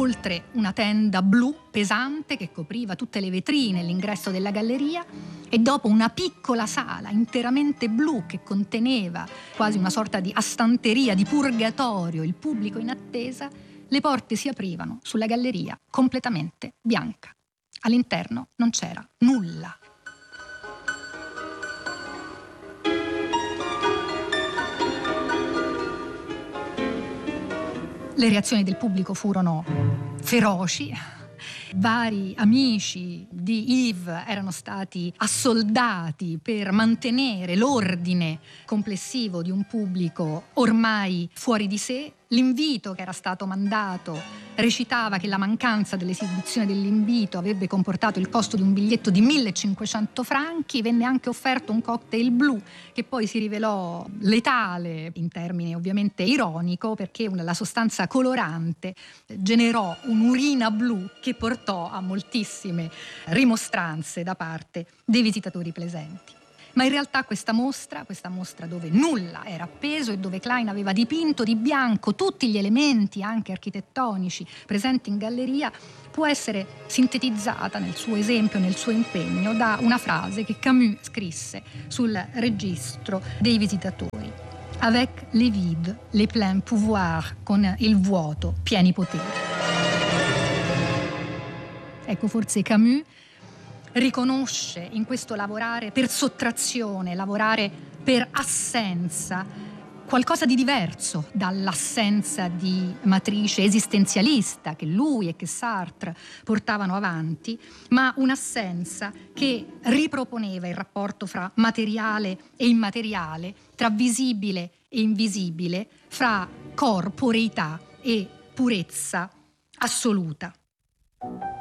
oltre una tenda blu pesante che copriva tutte le vetrine e l'ingresso della galleria, e dopo una piccola sala interamente blu che conteneva quasi una sorta di astanteria, di purgatorio, il pubblico in attesa, le porte si aprivano sulla galleria completamente bianca. All'interno non c'era nulla. Le reazioni del pubblico furono feroci. Vari amici di Yves erano stati assoldati per mantenere l'ordine complessivo di un pubblico ormai fuori di sé. L'invito che era stato mandato recitava che la mancanza dell'esibizione dell'invito avrebbe comportato il costo di un biglietto di 1.500 franchi. Venne anche offerto un cocktail blu che poi si rivelò letale, in termini ovviamente ironico, perché la sostanza colorante generò un'urina blu che portò a moltissime rimostranze da parte dei visitatori presenti. Ma in realtà questa mostra dove nulla era appeso e dove Klein aveva dipinto di bianco tutti gli elementi anche architettonici presenti in galleria, può essere sintetizzata nel suo esempio, nel suo impegno, da una frase che Camus scrisse sul registro dei visitatori: avec les vides, les pleins pouvoirs, con il vuoto, pieni poteri. Ecco, forse Camus riconosce in questo lavorare per sottrazione, lavorare per assenza, qualcosa di diverso dall'assenza di matrice esistenzialista che lui e che Sartre portavano avanti, ma un'assenza che riproponeva il rapporto fra materiale e immateriale, tra visibile e invisibile, fra corporeità e purezza assoluta.